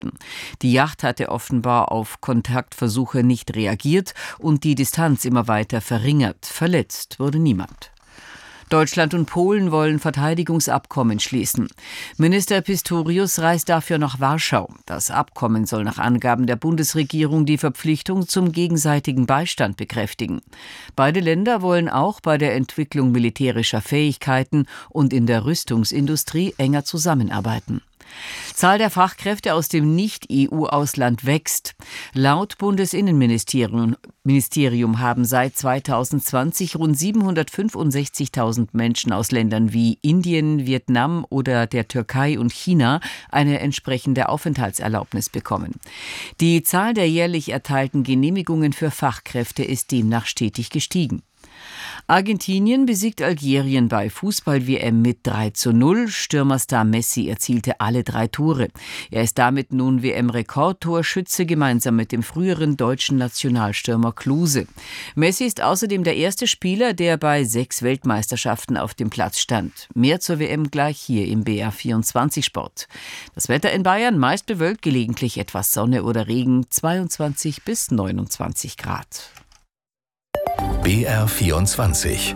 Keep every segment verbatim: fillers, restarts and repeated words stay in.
hatten. Die Yacht hatte offenbar auf Kontaktversuche nicht reagiert und die Distanz immer weiter verringert. Verletzt wurde niemand. Deutschland und Polen wollen Verteidigungsabkommen schließen. Minister Pistorius reist dafür nach Warschau. Das Abkommen soll nach Angaben der Bundesregierung die Verpflichtung zum gegenseitigen Beistand bekräftigen. Beide Länder wollen auch bei der Entwicklung militärischer Fähigkeiten und in der Rüstungsindustrie enger zusammenarbeiten. Zahl der Fachkräfte aus dem Nicht-E U-Ausland wächst. Laut Bundesinnenministerium Ministerium haben seit zweitausendzwanzig rund siebenhundertfünfundsechzigtausend Menschen aus Ländern wie Indien, Vietnam oder der Türkei und China eine entsprechende Aufenthaltserlaubnis bekommen. Die Zahl der jährlich erteilten Genehmigungen für Fachkräfte ist demnach stetig gestiegen. Argentinien besiegt Algerien bei Fußball-W M mit drei zu null. Stürmerstar Messi erzielte alle drei Tore. Er ist damit nun W M-Rekordtorschütze gemeinsam mit dem früheren deutschen Nationalstürmer Klose. Messi ist außerdem der erste Spieler, der bei sechs Weltmeisterschaften auf dem Platz stand. Mehr zur W M gleich hier im B R vierundzwanzig Sport. Das Wetter in Bayern meist bewölkt, gelegentlich etwas Sonne oder Regen, zweiundzwanzig bis neunundzwanzig Grad. B R vierundzwanzig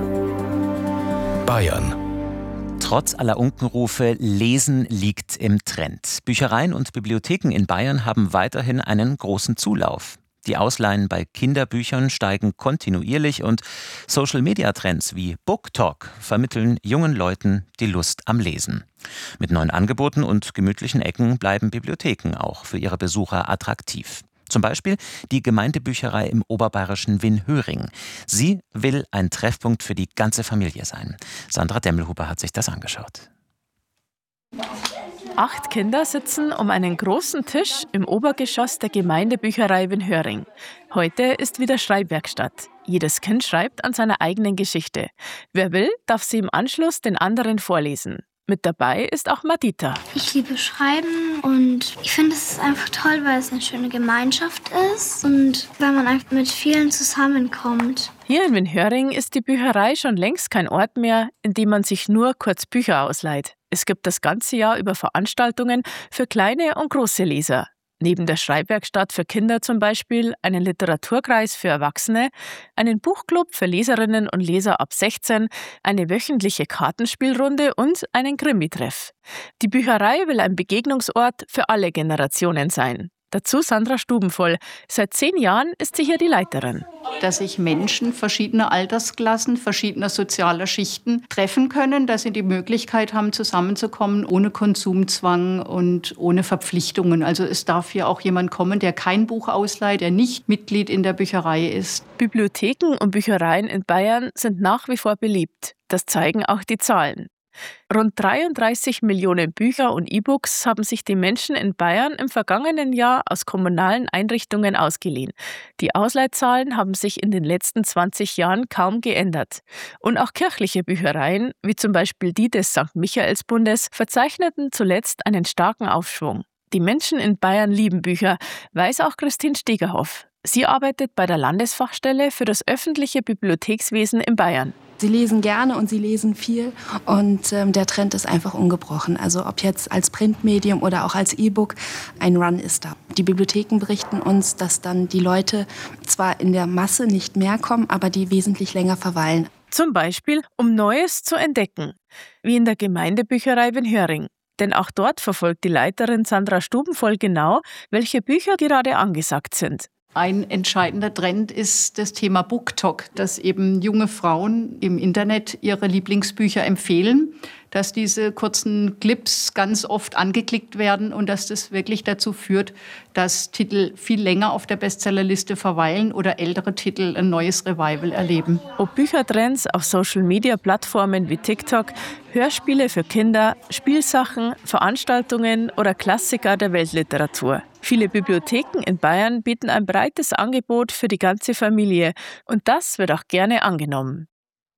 Bayern. Trotz aller Unkenrufe, Lesen liegt im Trend. Büchereien und Bibliotheken in Bayern haben weiterhin einen großen Zulauf. Die Ausleihen bei Kinderbüchern steigen kontinuierlich und Social-Media-Trends wie BookTok vermitteln jungen Leuten die Lust am Lesen. Mit neuen Angeboten und gemütlichen Ecken bleiben Bibliotheken auch für ihre Besucher attraktiv. Zum Beispiel die Gemeindebücherei im oberbayerischen Winhöring. Sie will ein Treffpunkt für die ganze Familie sein. Sandra Demmelhuber hat sich das angeschaut. Acht Kinder sitzen um einen großen Tisch im Obergeschoss der Gemeindebücherei Winhöring. Heute ist wieder Schreibwerkstatt. Jedes Kind schreibt an seiner eigenen Geschichte. Wer will, darf sie im Anschluss den anderen vorlesen. Mit dabei ist auch Madita. Ich liebe Schreiben und ich finde, es ist einfach toll, weil es eine schöne Gemeinschaft ist und weil man einfach mit vielen zusammenkommt. Hier in Winhöring ist die Bücherei schon längst kein Ort mehr, in dem man sich nur kurz Bücher ausleiht. Es gibt das ganze Jahr über Veranstaltungen für kleine und große Leser. Neben der Schreibwerkstatt für Kinder zum Beispiel einen Literaturkreis für Erwachsene, einen Buchclub für Leserinnen und Leser ab sechzehn, eine wöchentliche Kartenspielrunde und einen Krimi-Treff. Die Bücherei will ein Begegnungsort für alle Generationen sein. Dazu Sandra Stubenvoll. Seit zehn Jahren ist sie hier die Leiterin. Dass sich Menschen verschiedener Altersklassen, verschiedener sozialer Schichten treffen können, dass sie die Möglichkeit haben, zusammenzukommen, ohne Konsumzwang und ohne Verpflichtungen. Also es darf hier auch jemand kommen, der kein Buch ausleiht, der nicht Mitglied in der Bücherei ist. Bibliotheken und Büchereien in Bayern sind nach wie vor beliebt. Das zeigen auch die Zahlen. Rund dreiunddreißig Millionen Bücher und E-Books haben sich die Menschen in Bayern im vergangenen Jahr aus kommunalen Einrichtungen ausgeliehen. Die Ausleihzahlen haben sich in den letzten zwanzig Jahren kaum geändert. Und auch kirchliche Büchereien, wie zum Beispiel die des Sankt Michaelsbundes, verzeichneten zuletzt einen starken Aufschwung. Die Menschen in Bayern lieben Bücher, weiß auch Christine Stegerhoff. Sie arbeitet bei der Landesfachstelle für das öffentliche Bibliothekswesen in Bayern. Sie lesen gerne und sie lesen viel und ähm, der Trend ist einfach ungebrochen. Also ob jetzt als Printmedium oder auch als E-Book, ein Run ist da. Die Bibliotheken berichten uns, dass dann die Leute zwar in der Masse nicht mehr kommen, aber die wesentlich länger verweilen. Zum Beispiel, um Neues zu entdecken, wie in der Gemeindebücherei Winhöring. Denn auch dort verfolgt die Leiterin Sandra Stubenvoll genau, welche Bücher gerade angesagt sind. Ein entscheidender Trend ist das Thema BookTok, dass eben junge Frauen im Internet ihre Lieblingsbücher empfehlen, dass diese kurzen Clips ganz oft angeklickt werden und dass das wirklich dazu führt, dass Titel viel länger auf der Bestsellerliste verweilen oder ältere Titel ein neues Revival erleben. Ob Büchertrends auf Social-Media-Plattformen wie TikTok, Hörspiele für Kinder, Spielsachen, Veranstaltungen oder Klassiker der Weltliteratur. Viele Bibliotheken in Bayern bieten ein breites Angebot für die ganze Familie und das wird auch gerne angenommen.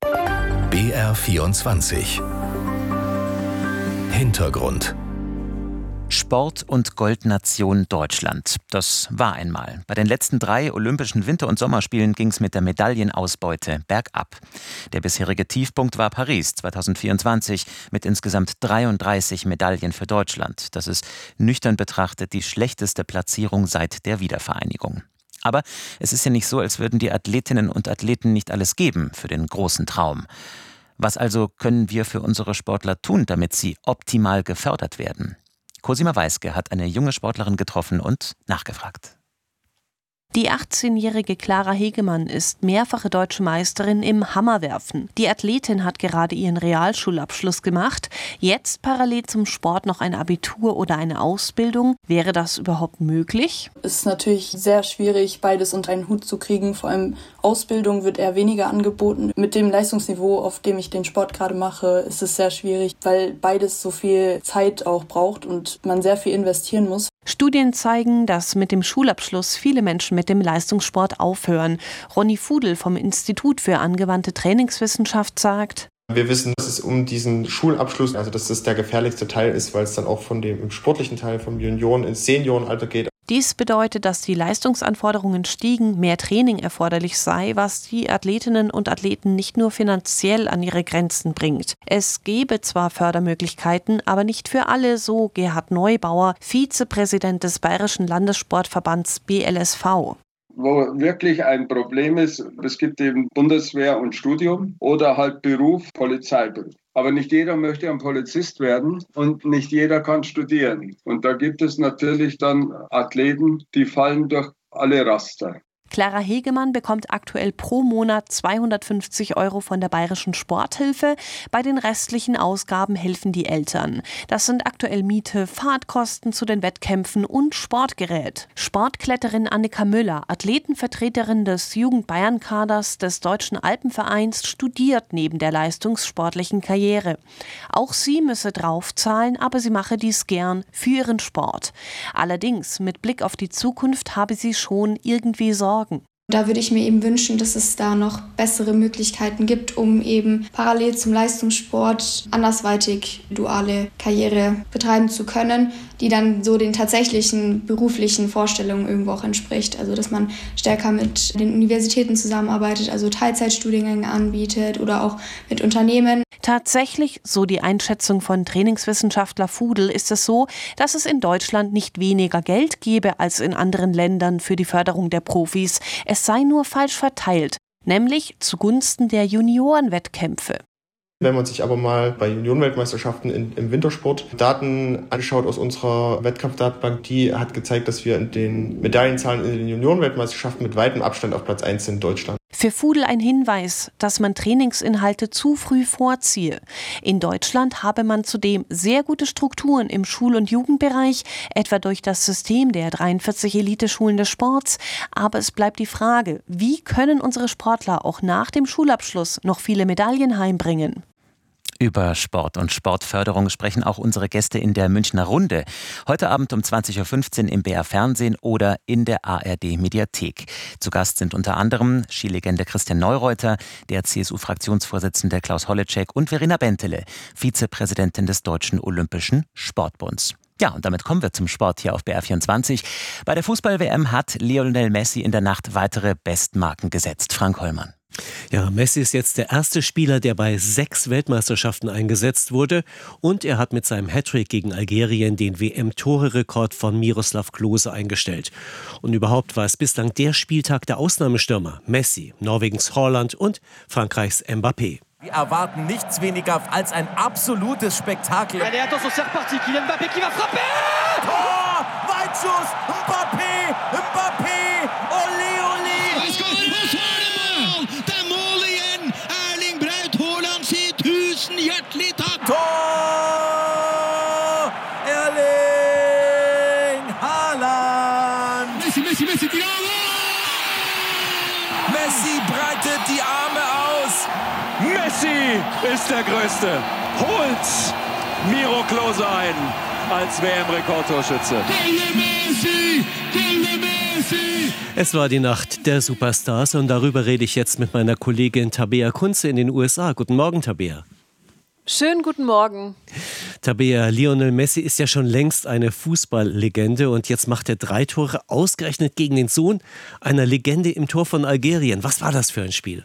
B R vierundzwanzig Hintergrund. Sport und Goldnation Deutschland. Das war einmal. Bei den letzten drei Olympischen Winter- und Sommerspielen ging es mit der Medaillenausbeute bergab. Der bisherige Tiefpunkt war Paris zweitausendvierundzwanzig mit insgesamt dreiunddreißig Medaillen für Deutschland. Das ist nüchtern betrachtet die schlechteste Platzierung seit der Wiedervereinigung. Aber es ist ja nicht so, als würden die Athletinnen und Athleten nicht alles geben für den großen Traum. Was also können wir für unsere Sportler tun, damit sie optimal gefördert werden? Cosima Weiske hat eine junge Sportlerin getroffen und nachgefragt. Die achtzehnjährige Clara Hegemann ist mehrfache deutsche Meisterin im Hammerwerfen. Die Athletin hat gerade ihren Realschulabschluss gemacht. Jetzt parallel zum Sport noch ein Abitur oder eine Ausbildung. Wäre das überhaupt möglich? Es ist natürlich sehr schwierig, beides unter einen Hut zu kriegen. Vor allem Ausbildung wird eher weniger angeboten. Mit dem Leistungsniveau, auf dem ich den Sport gerade mache, ist es sehr schwierig, weil beides so viel Zeit auch braucht und man sehr viel investieren muss. Studien zeigen, dass mit dem Schulabschluss viele Menschen mit dem Leistungssport aufhören. Ronny Fudel vom Institut für angewandte Trainingswissenschaft sagt: Wir wissen, dass es um diesen Schulabschluss, also dass das der gefährlichste Teil ist, weil es dann auch von dem im sportlichen Teil vom Junioren- ins Seniorenalter geht. Dies bedeutet, dass die Leistungsanforderungen stiegen, mehr Training erforderlich sei, was die Athletinnen und Athleten nicht nur finanziell an ihre Grenzen bringt. Es gebe zwar Fördermöglichkeiten, aber nicht für alle, so Gerhard Neubauer, Vizepräsident des Bayerischen Landessportverbands B L S V. Wo wirklich ein Problem ist, es gibt eben Bundeswehr und Studium oder halt Beruf, Polizeiberuf. Aber nicht jeder möchte ein Polizist werden und nicht jeder kann studieren. Und da gibt es natürlich dann Athleten, die fallen durch alle Raster. Clara Hegemann bekommt aktuell pro Monat zweihundertfünfzig Euro von der Bayerischen Sporthilfe. Bei den restlichen Ausgaben helfen die Eltern. Das sind aktuell Miete, Fahrtkosten zu den Wettkämpfen und Sportgerät. Sportkletterin Annika Müller, Athletenvertreterin des Jugend-Bayern-Kaders des Deutschen Alpenvereins, studiert neben der leistungssportlichen Karriere. Auch sie müsse draufzahlen, aber sie mache dies gern für ihren Sport. Allerdings, mit Blick auf die Zukunft habe sie schon irgendwie Sorgen. Da würde ich mir eben wünschen, dass es da noch bessere Möglichkeiten gibt, um eben parallel zum Leistungssport andersweitig duale Karriere betreiben zu können, die dann so den tatsächlichen beruflichen Vorstellungen irgendwo auch entspricht. Also dass man stärker mit den Universitäten zusammenarbeitet, also Teilzeitstudiengänge anbietet oder auch mit Unternehmen. Tatsächlich, so die Einschätzung von Trainingswissenschaftler Fudel, ist es so, dass es in Deutschland nicht weniger Geld gebe als in anderen Ländern für die Förderung der Profis. Es sei nur falsch verteilt, nämlich zugunsten der Juniorenwettkämpfe. Wenn man sich aber mal bei Juniorenweltmeisterschaften in, im Wintersport Daten anschaut aus unserer Wettkampfdatenbank, die hat gezeigt, dass wir in den Medaillenzahlen in den Juniorenweltmeisterschaften mit weitem Abstand auf Platz eins sind in Deutschland. Für Fudel ein Hinweis, dass man Trainingsinhalte zu früh vorziehe. In Deutschland habe man zudem sehr gute Strukturen im Schul- und Jugendbereich, etwa durch das System der dreiundvierzig Eliteschulen des Sports. Aber es bleibt die Frage, wie können unsere Sportler auch nach dem Schulabschluss noch viele Medaillen heimbringen? Über Sport und Sportförderung sprechen auch unsere Gäste in der Münchner Runde. Heute Abend um zwanzig Uhr fünfzehn im B R Fernsehen oder in der A R D Mediathek. Zu Gast sind unter anderem Skilegende Christian Neureuter, der C S U-Fraktionsvorsitzende Klaus Holleczek und Verena Bentele, Vizepräsidentin des Deutschen Olympischen Sportbunds. Ja, und damit kommen wir zum Sport hier auf B R vierundzwanzig. Bei der Fußball-W M hat Lionel Messi in der Nacht weitere Bestmarken gesetzt. Frank Hollmann. Ja, Messi ist jetzt der erste Spieler, der bei sechs Weltmeisterschaften eingesetzt wurde. Und er hat mit seinem Hattrick gegen Algerien den W M-Tore-Rekord von Miroslav Klose eingestellt. Und überhaupt war es bislang der Spieltag der Ausnahmestürmer. Messi, Norwegens Haaland und Frankreichs Mbappé. Wir erwarten nichts weniger als ein absolutes Spektakel. Allez, attention, c'est reparti. Kylian Mbappé qui va frapper! Tor! Weitschuss! Mbappé! Mbappé! Ole, ole! Vi skårer mål! Det er mål igjen! Erling Braut Haaland sier tusen hjertelig takk! Tor! Erling Haaland! Messi, Messi, Messi, Tirado! Messi breitet die Arme aus. Messi ist der Größte. Holt Miro Klose ein als W M-Rekordtorschütze. Es war die Nacht der Superstars und darüber rede ich jetzt mit meiner Kollegin Tabea Kunze in den U S A. Guten Morgen, Tabea. Schönen guten Morgen. Tabea, Lionel Messi ist ja schon längst eine Fußballlegende und jetzt macht er drei Tore ausgerechnet gegen den Sohn einer Legende im Tor von Algerien. Was war das für ein Spiel?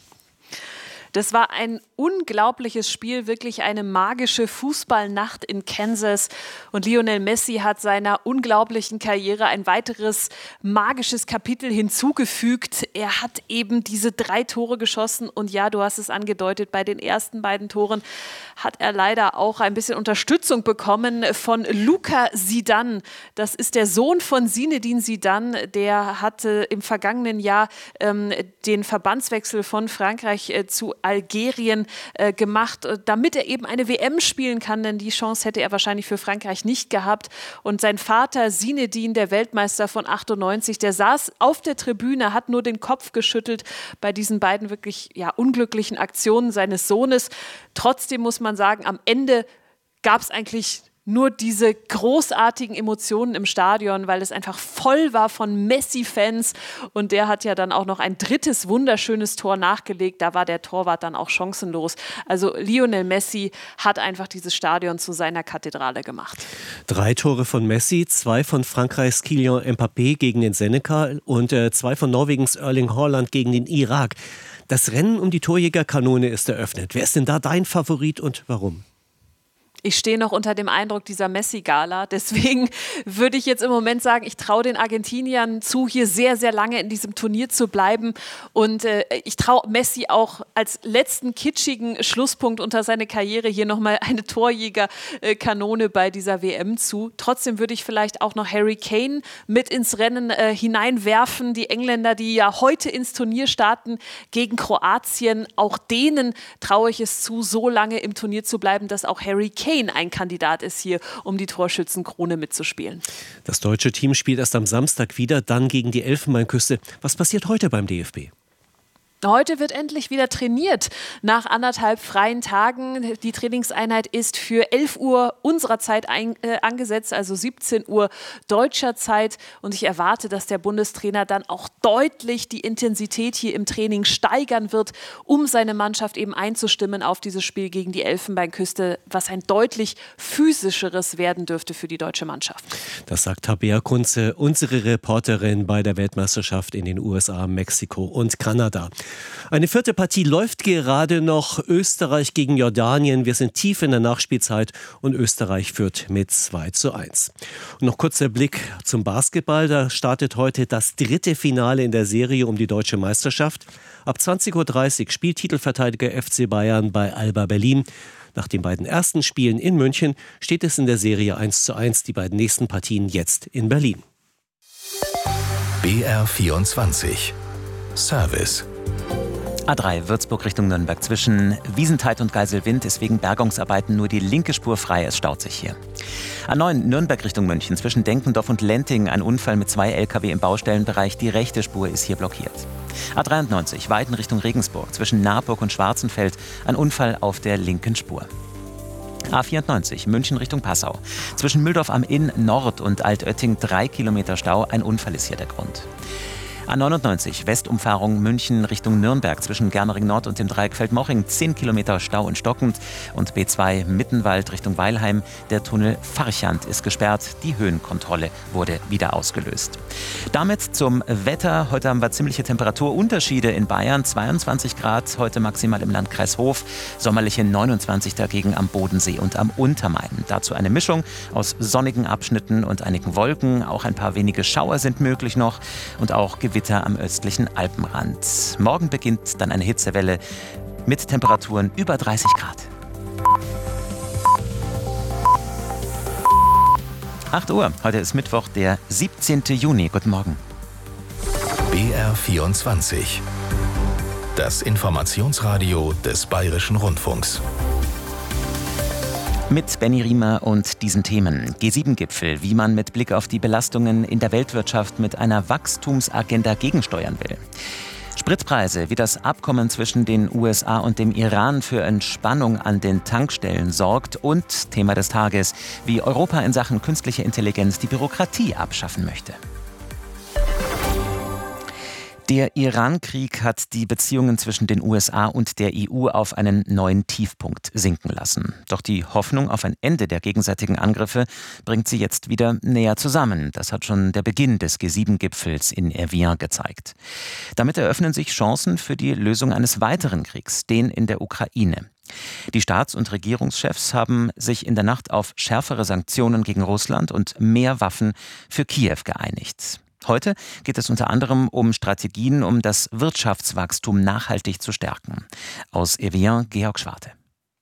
Das war ein unglaubliches Spiel, wirklich eine magische Fußballnacht in Kansas. Und Lionel Messi hat seiner unglaublichen Karriere ein weiteres magisches Kapitel hinzugefügt. Er hat eben diese drei Tore geschossen. Und ja, du hast es angedeutet, bei den ersten beiden Toren hat er leider auch ein bisschen Unterstützung bekommen von Luka Zidane. Das ist der Sohn von Zinedine Zidane. Der hatte im vergangenen Jahr ähm, den Verbandswechsel von Frankreich äh, zu Algerien äh, gemacht, damit er eben eine W M spielen kann, denn die Chance hätte er wahrscheinlich für Frankreich nicht gehabt. Und sein Vater Zinedine, der Weltmeister von achtundneunzig, der saß auf der Tribüne, hat nur den Kopf geschüttelt bei diesen beiden wirklich ja, unglücklichen Aktionen seines Sohnes. Trotzdem muss man sagen, am Ende gab es eigentlich nur diese großartigen Emotionen im Stadion, weil es einfach voll war von Messi-Fans. Und der hat ja dann auch noch ein drittes wunderschönes Tor nachgelegt. Da war der Torwart dann auch chancenlos. Also Lionel Messi hat einfach dieses Stadion zu seiner Kathedrale gemacht. Drei Tore von Messi, zwei von Frankreichs Kylian Mbappé gegen den Senegal und äh, zwei von Norwegens Erling Haaland gegen den Irak. Das Rennen um die Torjägerkanone ist eröffnet. Wer ist denn da dein Favorit und warum? Ich stehe noch unter dem Eindruck dieser Messi-Gala. Deswegen würde ich jetzt im Moment sagen, ich traue den Argentiniern zu, hier sehr, sehr lange in diesem Turnier zu bleiben. Und äh, ich traue Messi auch als letzten kitschigen Schlusspunkt unter seine Karriere hier nochmal eine Torjägerkanone bei dieser W M zu. Trotzdem würde ich vielleicht auch noch Harry Kane mit ins Rennen äh, hineinwerfen. Die Engländer, die ja heute ins Turnier starten gegen Kroatien, auch denen traue ich es zu, so lange im Turnier zu bleiben, dass auch Harry Kane ein Kandidat ist hier, um die Torschützenkrone mitzuspielen. Das deutsche Team spielt erst am Samstag wieder, dann gegen die Elfenbeinküste. Was passiert heute beim D F B? Heute wird endlich wieder trainiert. Nach anderthalb freien Tagen. Die Trainingseinheit ist für elf Uhr unserer Zeit ein, äh, angesetzt, also siebzehn Uhr deutscher Zeit. Und ich erwarte, dass der Bundestrainer dann auch deutlich die Intensität hier im Training steigern wird, um seine Mannschaft eben einzustimmen auf dieses Spiel gegen die Elfenbeinküste, was ein deutlich physischeres werden dürfte für die deutsche Mannschaft. Das sagt Tabea Kunze, unsere Reporterin bei der Weltmeisterschaft in den U S A, Mexiko und Kanada. Eine vierte Partie läuft gerade noch. Österreich gegen Jordanien. Wir sind tief in der Nachspielzeit und Österreich führt mit zwei zu eins. Und noch kurz der Blick zum Basketball. Da startet heute das dritte Finale in der Serie um die deutsche Meisterschaft. Ab zwanzig Uhr dreißig spielt Titelverteidiger F C Bayern bei Alba Berlin. Nach den beiden ersten Spielen in München steht es in der Serie eins zu eins. Die beiden nächsten Partien jetzt in Berlin. B R vierundzwanzig Service. A drei Würzburg Richtung Nürnberg. Zwischen Wiesentheit und Geiselwind ist wegen Bergungsarbeiten nur die linke Spur frei. Es staut sich hier. A neun Nürnberg Richtung München. Zwischen Denkendorf und Lenting ein Unfall mit zwei L K W im Baustellenbereich. Die rechte Spur ist hier blockiert. A dreiundneunzig Weiden Richtung Regensburg. Zwischen Naarburg und Schwarzenfeld ein Unfall auf der linken Spur. A vierundneunzig München Richtung Passau. Zwischen Mühldorf am Inn Nord und Altötting drei Kilometer Stau. Ein Unfall ist hier der Grund. A neunundneunzig Westumfahrung München Richtung Nürnberg zwischen Germering Nord und dem Dreieck Feldmoching zehn Kilometer Stau und stockend und B zwei Mittenwald Richtung Weilheim. Der Tunnel Farchant ist gesperrt. Die Höhenkontrolle wurde wieder ausgelöst. Damit zum Wetter. Heute haben wir ziemliche Temperaturunterschiede in Bayern. zweiundzwanzig Grad heute maximal im Landkreis Hof. Sommerliche neunundzwanzig dagegen am Bodensee und am Untermain. Dazu eine Mischung aus sonnigen Abschnitten und einigen Wolken. Auch ein paar wenige Schauer sind möglich noch und auch Gewitter am östlichen Alpenrand. Morgen beginnt dann eine Hitzewelle mit Temperaturen über dreißig Grad. acht Uhr, heute ist Mittwoch, der siebzehnten Juni. Guten Morgen. B R vierundzwanzig. Das Informationsradio des Bayerischen Rundfunks. Mit Benny Riemer und diesen Themen. G sieben Gipfel, wie man mit Blick auf die Belastungen in der Weltwirtschaft mit einer Wachstumsagenda gegensteuern will. Spritpreise, wie das Abkommen zwischen den U S A und dem Iran für Entspannung an den Tankstellen sorgt. Und Thema des Tages, wie Europa in Sachen künstliche Intelligenz die Bürokratie abschaffen möchte. Der Iran-Krieg hat die Beziehungen zwischen den U S A und der E U auf einen neuen Tiefpunkt sinken lassen. Doch die Hoffnung auf ein Ende der gegenseitigen Angriffe bringt sie jetzt wieder näher zusammen. Das hat schon der Beginn des G sieben Gipfels in Evian gezeigt. Damit eröffnen sich Chancen für die Lösung eines weiteren Kriegs, den in der Ukraine. Die Staats- und Regierungschefs haben sich in der Nacht auf schärfere Sanktionen gegen Russland und mehr Waffen für Kiew geeinigt. Heute geht es unter anderem um Strategien, um das Wirtschaftswachstum nachhaltig zu stärken. Aus Evian, Georg Schwarte.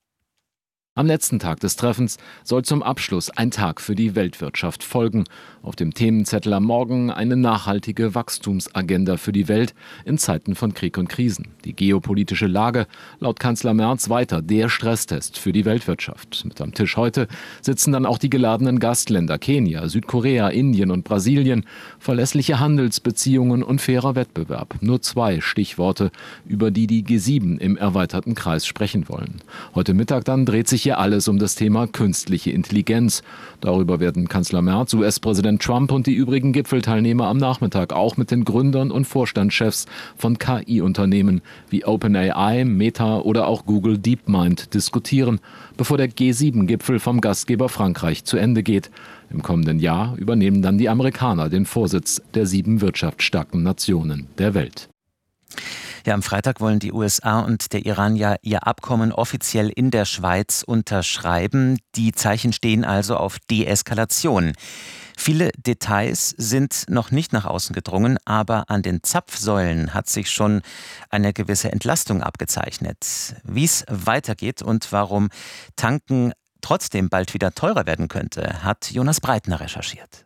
Am letzten Tag des Treffens soll zum Abschluss ein Tag für die Weltwirtschaft folgen. Auf dem Themenzettel am Morgen eine nachhaltige Wachstumsagenda für die Welt in Zeiten von Krieg und Krisen. Die geopolitische Lage, laut Kanzler Merz, weiter der Stresstest für die Weltwirtschaft. Mit am Tisch heute sitzen dann auch die geladenen Gastländer Kenia, Südkorea, Indien und Brasilien. Verlässliche Handelsbeziehungen und fairer Wettbewerb. Nur zwei Stichworte, über die die G sieben im erweiterten Kreis sprechen wollen. Heute Mittag dann dreht sich hier alles um das Thema künstliche Intelligenz. Darüber werden Kanzler Merz, U S-Präsident Trump und die übrigen Gipfelteilnehmer am Nachmittag auch mit den Gründern und Vorstandschefs von K I-Unternehmen wie OpenAI, Meta oder auch Google DeepMind diskutieren, bevor der G sieben Gipfel vom Gastgeber Frankreich zu Ende geht. Im kommenden Jahr übernehmen dann die Amerikaner den Vorsitz der sieben wirtschaftsstarken Nationen der Welt. Ja, am Freitag wollen die U S A und der Iran ja ihr Abkommen offiziell in der Schweiz unterschreiben. Die Zeichen stehen also auf Deeskalation. Viele Details sind noch nicht nach außen gedrungen, aber an den Zapfsäulen hat sich schon eine gewisse Entlastung abgezeichnet. Wie es weitergeht und warum Tanken trotzdem bald wieder teurer werden könnte, hat Jonas Breitner recherchiert.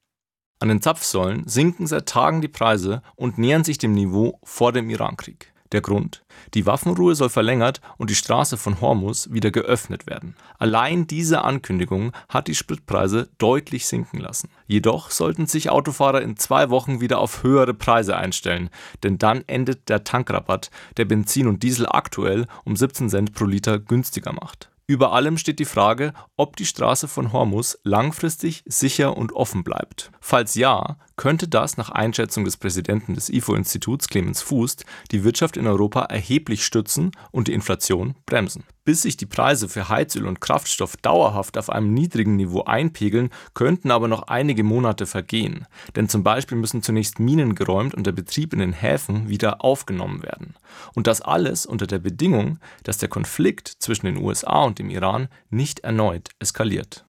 An den Zapfsäulen sinken seit Tagen die Preise und nähern sich dem Niveau vor dem Irankrieg. Der Grund? Die Waffenruhe soll verlängert und die Straße von Hormuz wieder geöffnet werden. Allein diese Ankündigung hat die Spritpreise deutlich sinken lassen. Jedoch sollten sich Autofahrer in zwei Wochen wieder auf höhere Preise einstellen, denn dann endet der Tankrabatt, der Benzin und Diesel aktuell um siebzehn Cent pro Liter günstiger macht. Über allem steht die Frage, ob die Straße von Hormuz langfristig sicher und offen bleibt. Falls ja, könnte das nach Einschätzung des Präsidenten des I F O-Instituts Clemens Fußt die Wirtschaft in Europa erheblich stützen und die Inflation bremsen. Bis sich die Preise für Heizöl und Kraftstoff dauerhaft auf einem niedrigen Niveau einpegeln, könnten aber noch einige Monate vergehen. Denn zum Beispiel müssen zunächst Minen geräumt und der Betrieb in den Häfen wieder aufgenommen werden. Und das alles unter der Bedingung, dass der Konflikt zwischen den U S A und dem Iran nicht erneut eskaliert.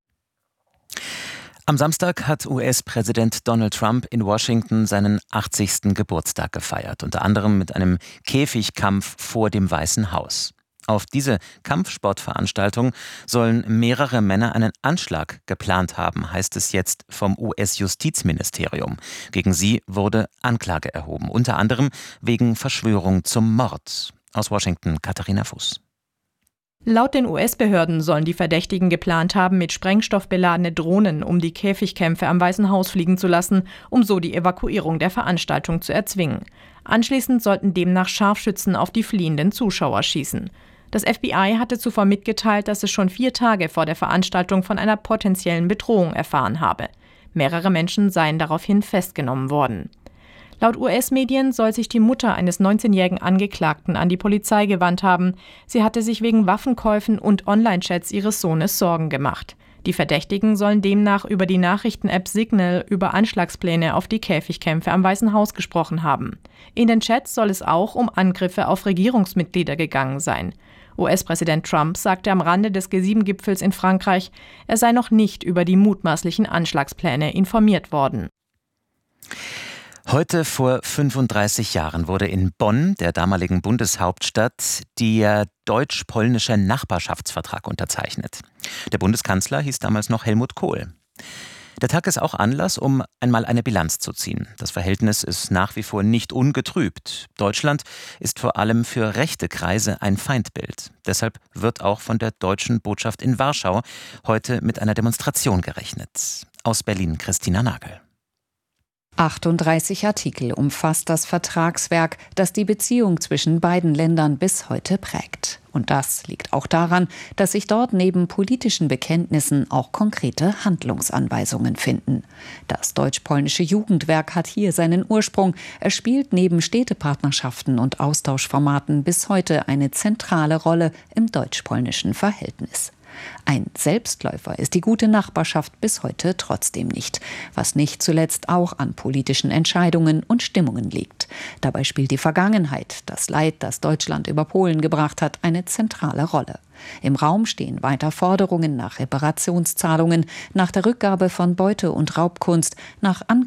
Am Samstag hat U S-Präsident Donald Trump in Washington seinen achtzigsten Geburtstag gefeiert, unter anderem mit einem Käfigkampf vor dem Weißen Haus. Auf diese Kampfsportveranstaltung sollen mehrere Männer einen Anschlag geplant haben, heißt es jetzt vom U S-Justizministerium. Gegen sie wurde Anklage erhoben, unter anderem wegen Verschwörung zum Mord. Aus Washington, Katharina Fuß. Laut den U S-Behörden sollen die Verdächtigen geplant haben, mit Sprengstoff beladene Drohnen um die Käfigkämpfe am Weißen Haus fliegen zu lassen, um so die Evakuierung der Veranstaltung zu erzwingen. Anschließend sollten demnach Scharfschützen auf die fliehenden Zuschauer schießen. Das F B I hatte zuvor mitgeteilt, dass es schon vier Tage vor der Veranstaltung von einer potenziellen Bedrohung erfahren habe. Mehrere Menschen seien daraufhin festgenommen worden. Laut U S-Medien soll sich die Mutter eines neunzehnjährigen Angeklagten an die Polizei gewandt haben. Sie hatte sich wegen Waffenkäufen und Online-Chats ihres Sohnes Sorgen gemacht. Die Verdächtigen sollen demnach über die Nachrichten-App Signal über Anschlagspläne auf die Käfigkämpfe am Weißen Haus gesprochen haben. In den Chats soll es auch um Angriffe auf Regierungsmitglieder gegangen sein. U S-Präsident Trump sagte am Rande des G sieben Gipfels in Frankreich, er sei noch nicht über die mutmaßlichen Anschlagspläne informiert worden. Heute vor fünfunddreißig Jahren wurde in Bonn, der damaligen Bundeshauptstadt, der deutsch-polnische Nachbarschaftsvertrag unterzeichnet. Der Bundeskanzler hieß damals noch Helmut Kohl. Der Tag ist auch Anlass, um einmal eine Bilanz zu ziehen. Das Verhältnis ist nach wie vor nicht ungetrübt. Deutschland ist vor allem für rechte Kreise ein Feindbild. Deshalb wird auch von der deutschen Botschaft in Warschau heute mit einer Demonstration gerechnet. Aus Berlin Christina Nagel. achtunddreißig Artikel umfasst das Vertragswerk, das die Beziehung zwischen beiden Ländern bis heute prägt. Und das liegt auch daran, dass sich dort neben politischen Bekenntnissen auch konkrete Handlungsanweisungen finden. Das deutsch-polnische Jugendwerk hat hier seinen Ursprung. Es spielt neben Städtepartnerschaften und Austauschformaten bis heute eine zentrale Rolle im deutsch-polnischen Verhältnis. Ein Selbstläufer ist die gute Nachbarschaft bis heute trotzdem nicht, was nicht zuletzt auch an politischen Entscheidungen und Stimmungen liegt. Dabei spielt die Vergangenheit, das Leid, das Deutschland über Polen gebracht hat, eine zentrale Rolle. Im Raum stehen weiter Forderungen nach Reparationszahlungen, nach der Rückgabe von Beute- und Raubkunst, nach Angriffen